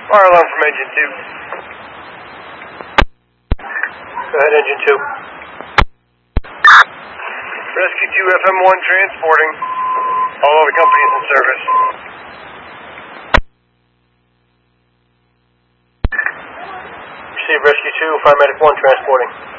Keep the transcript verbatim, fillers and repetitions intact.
Fire alarm from engine two. Go ahead, engine two. Rescue two, F M one transporting. All other companies in service. Receive Rescue two, Fire Medic one transporting.